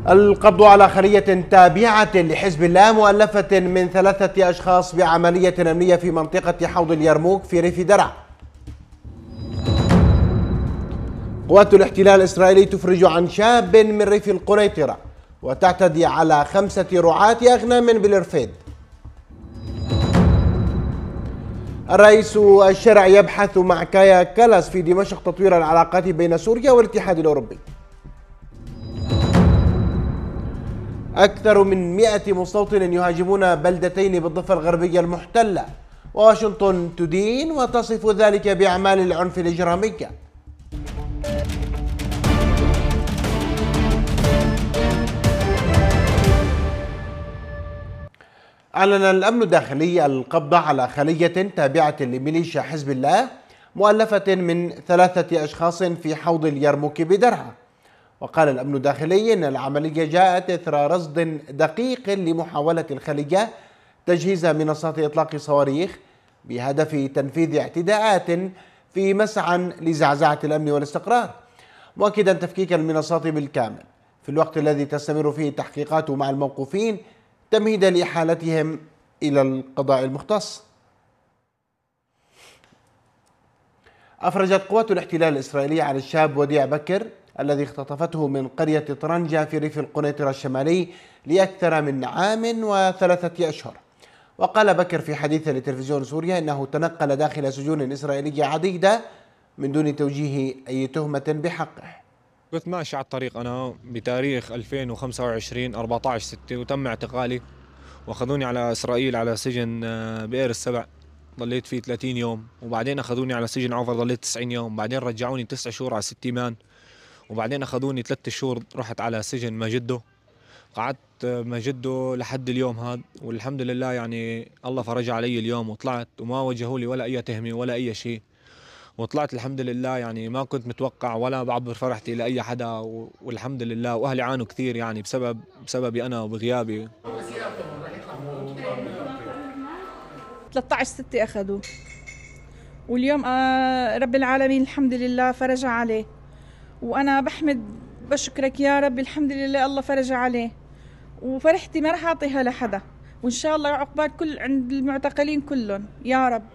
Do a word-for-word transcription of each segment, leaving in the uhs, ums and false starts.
القبض على خلية تابعة لحزب الله مؤلفة من ثلاثة أشخاص بعملية أمنية في منطقة حوض اليرموك في ريف درعا. قوات الاحتلال الإسرائيلي تفرج عن شاب من ريف القنيطرة وتعتدي على خمسة رعاة أغنام بالإرفيد. الرئيس الشرعي يبحث مع كايا كالاس في دمشق تطوير العلاقات بين سوريا والاتحاد الأوروبي. أكثر من مئة مستوطن يهاجمون بلدتين بالضفة الغربية المحتلة، واشنطن تدين وتصف ذلك بأعمال العنف الإجرامية. أعلن الأمن الداخلي القبض على خلية تابعة لميليشيا حزب الله مؤلفة من ثلاثة أشخاص في حوض اليرموك بدرعا. وقال الأمن الداخلي إن العملية جاءت إثر رصد دقيق لمحاولة الخلية تجهيز منصات إطلاق صواريخ بهدف تنفيذ اعتداءات في مسعى لزعزعة الأمن والاستقرار، مؤكدا تفكيك المنصات بالكامل في الوقت الذي تستمر فيه التحقيقات مع الموقوفين تمهيدا لإحالتهم إلى القضاء المختص. أفرجت قوات الاحتلال الإسرائيلي عن الشاب وديع بكر الذي اختطفته من قرية طرنجة في ريف القنيطرة الشمالي لأكثر من عام وثلاثة أشهر. وقال بكر في حديث لتلفزيون سوريا إنه تنقل داخل سجون إسرائيلية عديدة من دون توجيه أي تهمة بحقه. كنت ماشي على الطريق أنا بتاريخ ألفين وخمسة وعشرين أربعة عشر ستة وتم اعتقالي وأخذوني على إسرائيل على سجن بئر السبع، ضليت فيه ثلاثين يوم، وبعدين أخذوني على سجن عوفر ضليت تسعين يوم، بعدين رجعوني تسع شهور على ست إيمان، وبعدين أخذوني ثلاثة شهور رحت على سجن مجدو، قعدت مجدو لحد اليوم هذا، والحمد لله يعني الله فرج علي اليوم وطلعت وما وجهوا لي ولا أي تهمة ولا أي شيء، وطلعت الحمد لله. يعني ما كنت متوقع ولا بعبر فرحتي لأي حدا، والحمد لله. وأهلي عانوا كثير يعني بسبب بسببي أنا وبغيابي. ثلاثة عشر ستة أخذوه، واليوم رب العالمين الحمد لله فرج عليه، وأنا بحمد بشكرك يا رب الحمد لله الله فرج عليه، وفرحتي ما راح أعطيها لحدا، وإن شاء الله عقبات كل عند المعتقلين كلهم يا رب.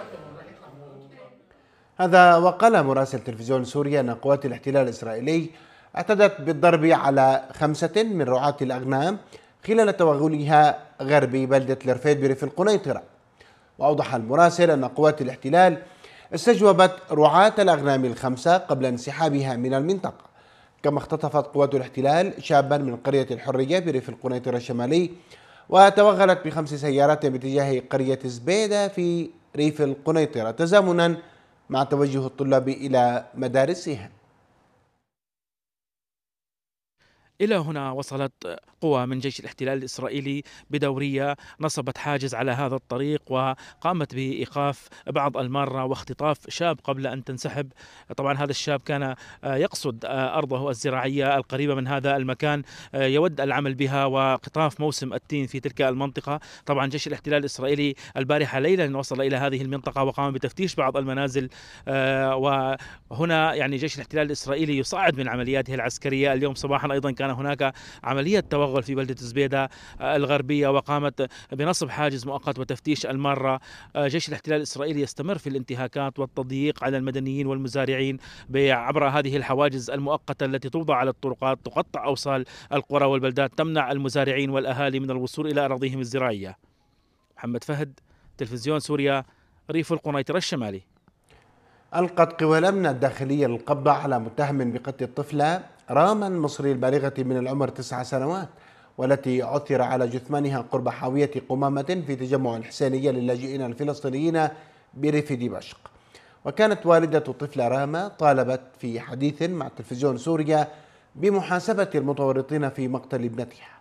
هذا وقال مراسل تلفزيون سوريا أن قوات الاحتلال الإسرائيلي اعتدت بالضرب على خمسة من رعاة الأغنام خلال توغلها غربي بلدة الرفيد بريف القنيطرة. وأوضح المراسل أن قوات الاحتلال استجوبت رعاة الأغنام الخمسة قبل انسحابها من المنطقة. كما اختطفت قوات الاحتلال شابا من قرية الحرية بريف القنيطرة الشمالي وتوغلت بخمس سيارات باتجاه قرية زبيدة في ريف القنيطرة تزامنا مع توجه الطلاب إلى مدارسهم. إلى هنا وصلت قوى من جيش الاحتلال الإسرائيلي بدورية نصبت حاجز على هذا الطريق وقامت بإيقاف بعض المارة واختطاف شاب قبل أن تنسحب. طبعا هذا الشاب كان يقصد أرضه الزراعية القريبة من هذا المكان، يود العمل بها وقطاف موسم التين في تلك المنطقة. طبعا جيش الاحتلال الإسرائيلي البارحة ليلا وصل إلى هذه المنطقة وقام بتفتيش بعض المنازل، وهنا يعني جيش الاحتلال الإسرائيلي يصعد من عملياته العسكرية. اليوم صباحا أيضا كان هناك عملية توغل في بلدة زبيدة الغربية وقامت بنصب حاجز مؤقت وتفتيش المارة. جيش الاحتلال الإسرائيلي يستمر في الانتهاكات والتضييق على المدنيين والمزارعين عبر هذه الحواجز المؤقتة التي توضع على الطرقات تقطع أوصال القرى والبلدات تمنع المزارعين والأهالي من الوصول إلى أراضيهم الزراعية. محمد فهد، تلفزيون سوريا، ريف القنيطرة الشمالي. ألقت قوى الأمن الداخلية القبض على متهم بقتل الطفلة راما المصري البالغة من العمر تسع سنوات، والتي عثر على جثمانها قرب حاوية قمامة في تجمع الحسينية للاجئين الفلسطينيين بريف دمشق. وكانت والدة الطفلة راما طالبت في حديث مع تلفزيون سوريا بمحاسبة المتورطين في مقتل ابنتها.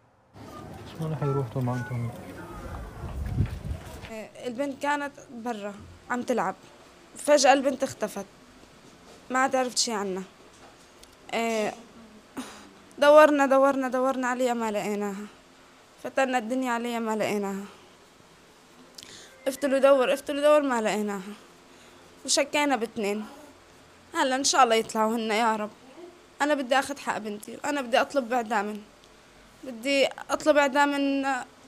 البنت كانت برا عم تلعب، فجأة البنت اختفت، ما عاد عرفت شي عنها. دورنا دورنا دورنا عليها ما لقيناها، فتنا الدنيا عليها ما لقيناها، افتلوا دور افتلوا دور ما لقيناها، وشكينا باثنين. هلا ان شاء الله يطلعوا هن يا رب. أنا بدي أخذ حق بنتي، وأنا بدي أطلب إعدام، بدي أطلب إعدام من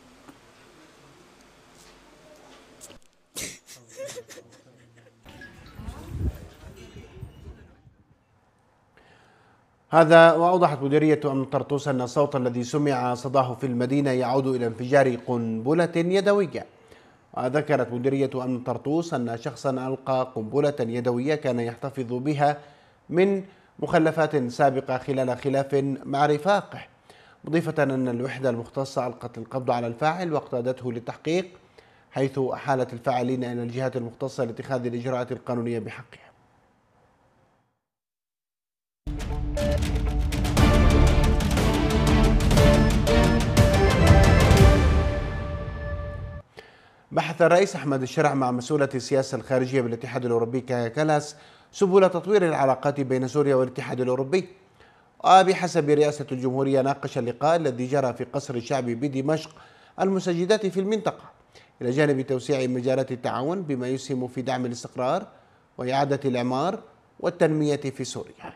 هذا. وأوضحت مديرية أمن طرطوس أن الصوت الذي سمع صداه في المدينة يعود إلى انفجار قنبلة يدوية. وذكرت مديرية أمن طرطوس أن شخصا ألقى قنبلة يدوية كان يحتفظ بها من مخلفات سابقة خلال خلاف مع رفاقه، مضيفة أن الوحدة المختصة ألقت القبض على الفاعل واقتادته للتحقيق، حيث أحالت الفاعلين إلى الجهات المختصة لاتخاذ الإجراءات القانونية بحقهم. بحث الرئيس أحمد الشرع مع مسؤولة السياسة الخارجية بالاتحاد الأوروبي كايا كالاس سبل تطوير العلاقات بين سوريا والاتحاد الأوروبي. وبحسب رئاسة الجمهورية ناقش اللقاء الذي جرى في قصر الشعب بدمشق المسجدات في المنطقة، إلى جانب توسيع مجالات التعاون بما يسهم في دعم الاستقرار وإعادة الإعمار والتنمية في سوريا.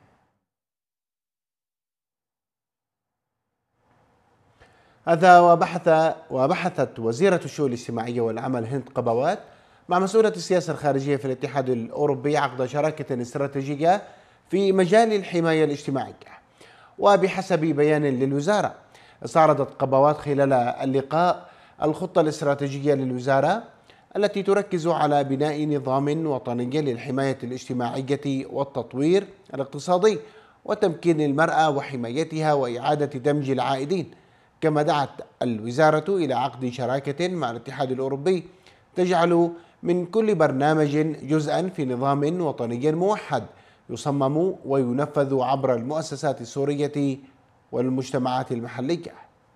هذا. وبحث وبحثت وزيرة الشؤون الاجتماعية والعمل هند قبوات مع مسؤولة السياسة الخارجية في الاتحاد الأوروبي عقد شراكة استراتيجية في مجال الحماية الاجتماعية. وبحسب بيان للوزارة استعرضت قبوات خلال اللقاء الخطة الاستراتيجية للوزارة التي تركز على بناء نظام وطني للحماية الاجتماعية والتطوير الاقتصادي وتمكين المرأة وحمايتها وإعادة دمج العائدين. كما دعت الوزارة إلى عقد شراكة مع الاتحاد الأوروبي تجعل من كل برنامج جزءا في نظام وطني موحد يصمم وينفذ عبر المؤسسات السورية والمجتمعات المحلية.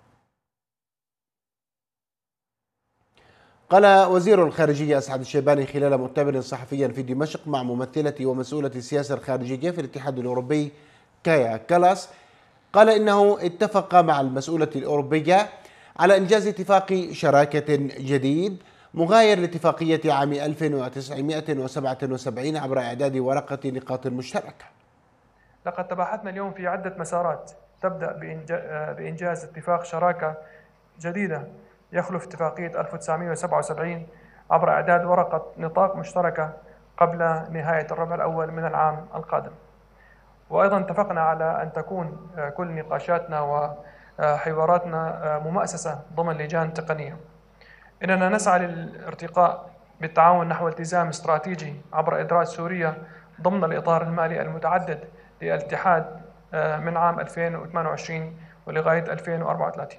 قال وزير الخارجية أسعد الشيباني خلال مؤتمر صحفي في دمشق مع ممثلة ومسؤولة السياسة الخارجية في الاتحاد الأوروبي كايا كالاس، قال إنه اتفق مع المسؤولة الأوروبية على إنجاز اتفاق شراكة جديد مغاير لاتفاقية عام ألف وتسعمائة وسبعة وسبعين عبر إعداد ورقة نقاط مشتركة. لقد تباحثنا اليوم في عدة مسارات تبدأ بإنجاز اتفاق شراكة جديدة يخلف اتفاقية ألف وتسعمائة وسبعة وسبعين عبر إعداد ورقة نطاق مشتركة قبل نهاية الربع الأول من العام القادم. وأيضا اتفقنا على أن تكون كل نقاشاتنا وحواراتنا ممأسسة ضمن لجان تقنية. إننا نسعى للارتقاء بالتعاون نحو التزام استراتيجي عبر إدراج سوريا ضمن الإطار المالي المتعدد للاتحاد من عام ألفين وثمانية وعشرين ولغاية ألفين وأربعة وثلاثين،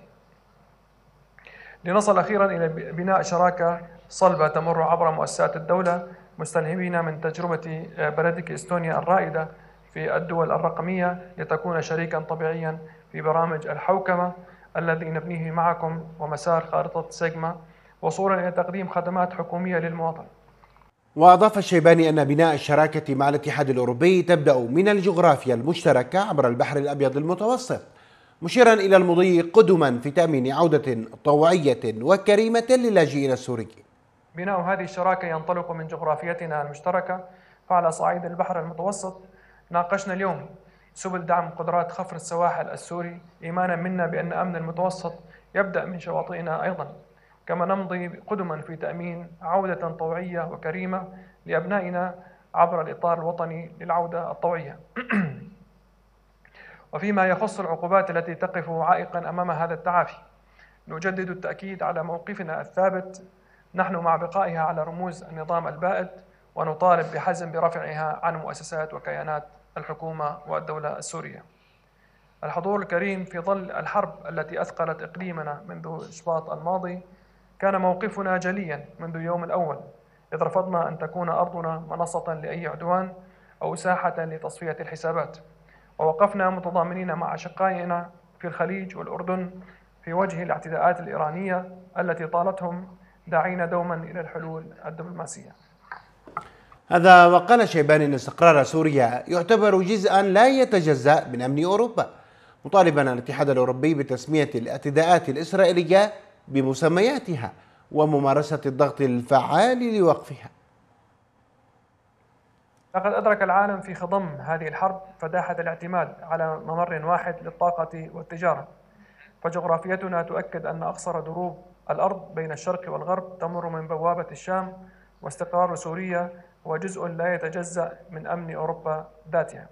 لنصل أخيرا إلى بناء شراكة صلبة تمر عبر مؤسسات الدولة مستلهمين من تجربة بلدك إستونيا الرائدة في الدول الرقمية لتكون شريكا طبيعيا في برامج الحوكمة الذي نبنيه معكم ومسار خارطة سيجما وصولا إلى تقديم خدمات حكومية للمواطن. وأضاف الشيباني أن بناء الشراكة مع الاتحاد الأوروبي تبدأ من الجغرافيا المشتركة عبر البحر الأبيض المتوسط، مشيرا إلى المضي قدما في تأمين عودة طوعية وكريمة للاجئين السوريين. بناء هذه الشراكة ينطلق من جغرافيتنا المشتركة، فعلى صعيد البحر المتوسط ناقشنا اليوم سبل دعم قدرات خفر السواحل السوري، إيمانا منا بأن أمن المتوسط يبدأ من شواطئنا أيضا، كما نمضي قدما في تأمين عودة طوعية وكريمة لأبنائنا عبر الإطار الوطني للعودة الطوعية. وفيما يخص العقوبات التي تقف عائقا أمام هذا التعافي، نجدد التأكيد على موقفنا الثابت، نحن مع بقائها على رموز النظام البائد، ونطالب بحزم برفعها عن مؤسسات وكيانات الحكومة والدولة السورية. الحضور الكريم، في ظل الحرب التي أثقلت إقليمنا منذ شباط الماضي، كان موقفنا جليا منذ يوم الأول، إذ رفضنا أن تكون أرضنا منصة لأي عدوان أو ساحة لتصفية الحسابات، ووقفنا متضامنين مع أشقائنا في الخليج والأردن في وجه الاعتداءات الإيرانية التي طالتهم، داعين دوما إلى الحلول الدبلوماسية. هذا. وقال الشيباني أن استقرار سوريا يعتبر جزءا لا يتجزأ من أمن أوروبا، مطالبا الاتحاد الأوروبي بتسمية الاعتداءات الإسرائيلية بمسمياتها وممارسة الضغط الفعال لوقفها. لقد أدرك العالم في خضم هذه الحرب فداحة الاعتماد على ممر واحد للطاقة والتجارة، فجغرافيتنا تؤكد أن أقصر دروب الأرض بين الشرق والغرب تمر من بوابة الشام، واستقرار سوريا هو جزء لا يتجزأ من أمن أوروبا ذاتها.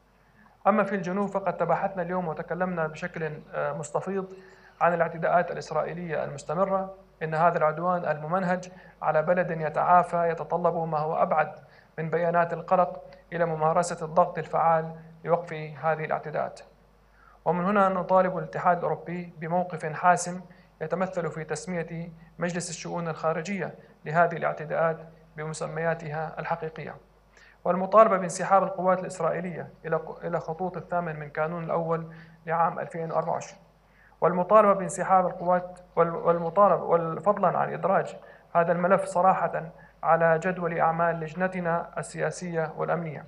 أما في الجنوب فقد تباحثنا اليوم وتكلمنا بشكل مستفيض عن الاعتداءات الإسرائيلية المستمرة. إن هذا العدوان الممنهج على بلد يتعافى يتطلب ما هو أبعد من بيانات القلق إلى ممارسة الضغط الفعال لوقف هذه الاعتداءات. ومن هنا نطالب الاتحاد الأوروبي بموقف حاسم يتمثل في تسمية مجلس الشؤون الخارجية لهذه الاعتداءات بمسمياتها الحقيقية، والمطالبة بانسحاب القوات الإسرائيلية إلى إلى خطوط الثامن من كانون الأول لعام ألفين وأربعة وعشرين، والمطالبة بانسحاب القوات والمطالبة وفضلا عن إدراج هذا الملف صراحة على جدول أعمال لجنتنا السياسية والأمنية.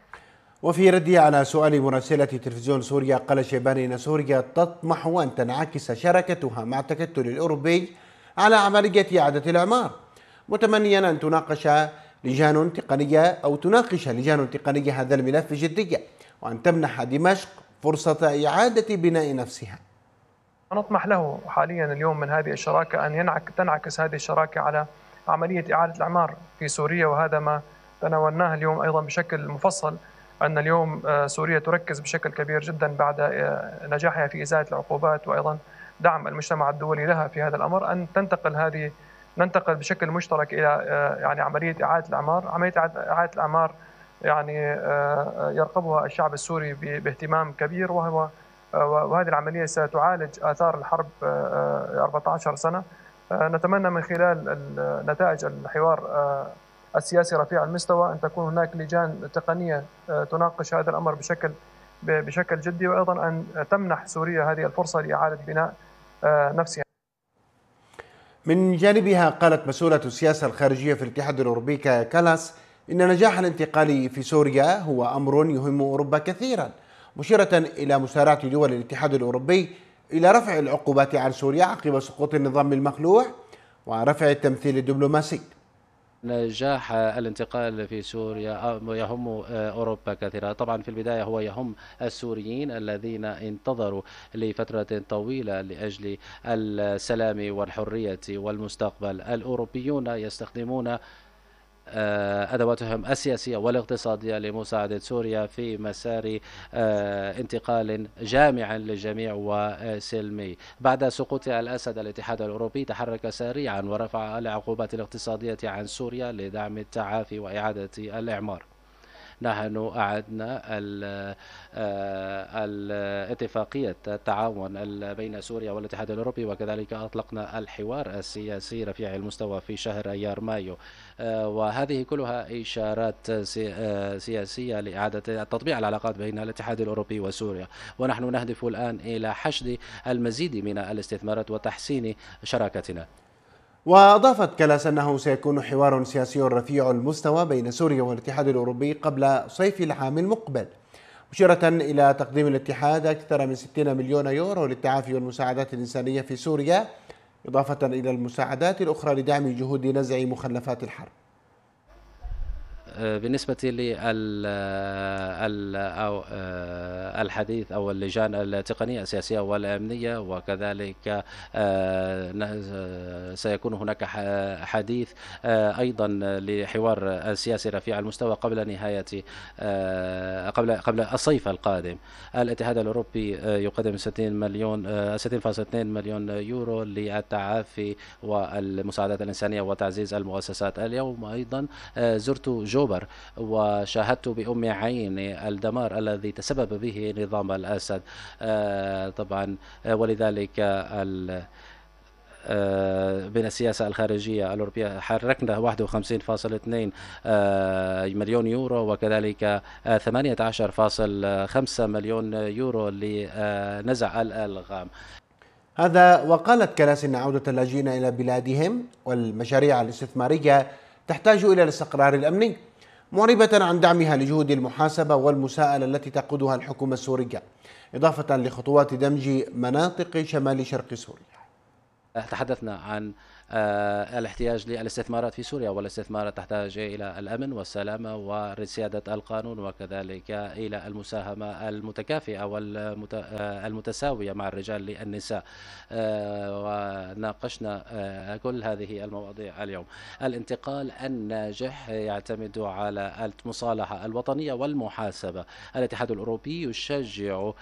وفي رده على سؤال مراسلة تلفزيون سوريا، قال شيباني أن سوريا تطمح أن تنعكس شراكتها مع التكتل الأوروبي على عملية إعادة الإعمار، متمنيا أن تناقش لجان تقنية أو تناقش لجان تقنية هذا الملف بجدية، وأن تمنح دمشق فرصة إعادة بناء نفسها. نطمح له حاليا اليوم من هذه الشراكة أن ينعك تنعكس هذه الشراكة على عملية إعادة الإعمار في سوريا، وهذا ما تناولناه اليوم أيضا بشكل مفصل، أن اليوم سوريا تركز بشكل كبير جدا بعد نجاحها في إزالة العقوبات وأيضا دعم المجتمع الدولي لها في هذا الأمر، أن تنتقل هذه ننتقل بشكل مشترك إلى يعني عملية إعادة الإعمار. عملية إعادة الإعمار يعني يرقبها الشعب السوري باهتمام كبير، وهو وهذه العملية ستعالج آثار الحرب أربعة عشر سنة. نتمنى من خلال نتائج الحوار السياسي رفيع المستوى أن تكون هناك لجان تقنية تناقش هذا الأمر بشكل بشكل جدي، وأيضا أن تمنح سوريا هذه الفرصة لإعادة بناء نفسها. من جانبها قالت مسؤولة السياسة الخارجية في الاتحاد الأوروبي كايا كالاس إن نجاح الانتقال في سوريا هو أمر يهم أوروبا كثيرا، مشيرة إلى مسارعة دول الاتحاد الأوروبي إلى رفع العقوبات عن سوريا عقب سقوط النظام المخلوع ورفع التمثيل الدبلوماسي. نجاح الانتقال في سوريا يهم أوروبا كثيرا. طبعا في البداية هو يهم السوريين الذين انتظروا لفترة طويلة لأجل السلام والحرية والمستقبل. الأوروبيون يستخدمون أدواتهم السياسية والاقتصادية لمساعدة سوريا في مسار انتقال جامع للجميع وسلمي. بعد سقوط الأسد الاتحاد الأوروبي تحرك سريعا ورفع العقوبات الاقتصادية عن سوريا لدعم التعافي وإعادة الإعمار. نحن أعدنا الاتفاقية التعاون بين سوريا والاتحاد الأوروبي، وكذلك أطلقنا الحوار السياسي رفيع المستوى في شهر أيار مايو، وهذه كلها إشارات سياسية لإعادة تطبيع العلاقات بين الاتحاد الأوروبي وسوريا. ونحن نهدف الآن إلى حشد المزيد من الاستثمارات وتحسين شراكتنا. وأضافت كالاس أنه سيكون حوار سياسي رفيع المستوى بين سوريا والاتحاد الأوروبي قبل صيف العام المقبل، مشيرة إلى تقديم الاتحاد أكثر من ستين مليون يورو للتعافي والمساعدات الإنسانية في سوريا، إضافة إلى المساعدات الأخرى لدعم جهود نزع مخلفات الحرب. بالنسبة للحديث أو اللجان التقنية السياسية والأمنية، وكذلك سيكون هناك حديث أيضا لحوار السياسي رفيع المستوى قبل نهاية قبل قبل الصيف القادم. الاتحاد الأوروبي يقدم ستين مليون ستين فاصلة اثنين مليون يورو للتعافي والمساعدات الإنسانية وتعزيز المؤسسات. اليوم أيضا زرت جوبر وشاهدت بأم عيني الدمار الذي تسبب به نظام الأسد. طبعا ولذلك بين السياسة الخارجية الأوروبية حركنا واحد وخمسين فاصلة اثنين مليون يورو، وكذلك ثمانية عشر فاصلة خمسة مليون يورو لنزع الألغام. هذا وقالت كالاس إن عودة اللاجئين إلى بلادهم والمشاريع الاستثمارية تحتاج إلى الاستقرار الأمني، معربة عن دعمها لجهود المحاسبة والمساءلة التي تقودها الحكومة السورية، إضافة لخطوات دمج مناطق شمال شرق سوريا. تحدثنا عن آه، الاحتياج للاستثمارات في سوريا، والاستثمارات تحتاج إلى الأمن والسلامة ورسادة القانون، وكذلك إلى المساهمة المتكافئة والمتساوية مع الرجال للنساء. وناقشنا كل هذه المواضيع اليوم. الانتقال الناجح يعتمد على المصالحة الوطنية والمحاسبة. الاتحاد الأوروبي يشجع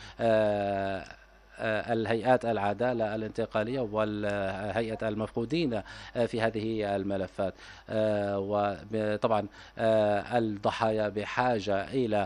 الهيئات العدالة الانتقالية والهيئة المفقودين في هذه الملفات، وطبعا الضحايا بحاجة إلى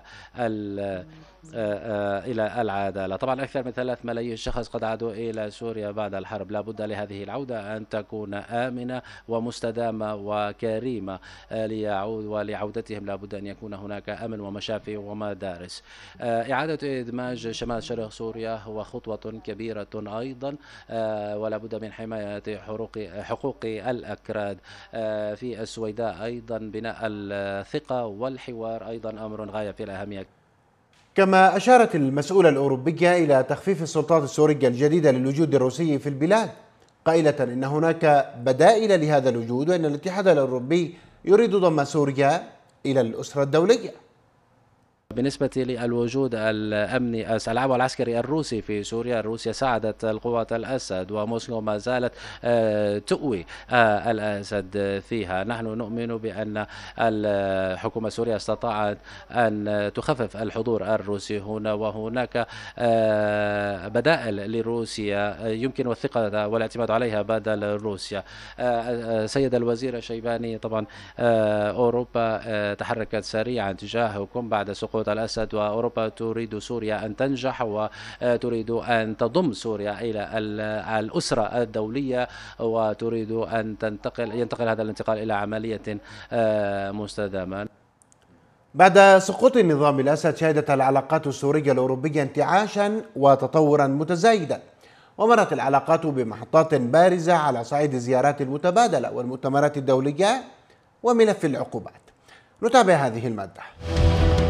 إلى العدالة. طبعا أكثر من ثلاث ملايين شخص قد عادوا إلى سوريا بعد الحرب. لا بد لهذه العودة أن تكون آمنة ومستدامة وكريمة ليعود، ولعودتهم لا بد أن يكون هناك أمن ومشافي ومدارس. إعادة إدماج شمال شرق سوريا هو خطوة كبيرة أيضا، ولا بد من حماية حقوق حقوق الأكراد في السويداء. أيضا بناء الثقة والحوار أيضا أمر غاية في الأهمية. كما أشارت المسؤولة الأوروبية إلى تخفيف السلطات السورية الجديدة للوجود الروسي في البلاد، قائلة إن هناك بدائل لهذا الوجود، وأن الاتحاد الأوروبي يريد ضم سوريا إلى الأسرة الدولية. بالنسبة للوجود الأمني العام والعسكري الروسي في سوريا، روسيا ساعدت القوات الأسد، وموسكو ما زالت تؤوي الأسد فيها. نحن نؤمن بأن الحكومة السورية استطاعت أن تخفف الحضور الروسي هنا، وهناك بدائل لروسيا يمكن الثقة والاعتماد عليها بدل روسيا. سيد الوزير الشيباني، طبعا أوروبا تحركت سريعا تجاهكم بعد سقوط الأسد، وأوروبا تريد سوريا أن تنجح وتريد أن تضم سوريا إلى الأسرة الدولية، وتريد أن تنتقل ينتقل هذا الانتقال إلى عملية مستدامة. بعد سقوط النظام الأسد شهدت العلاقات السورية الأوروبية انتعاشا وتطورا متزايدا، ومرت العلاقات بمحطات بارزة على صعيد الزيارات المتبادلة والمؤتمرات الدولية وملف العقوبات. نتابع هذه المادة.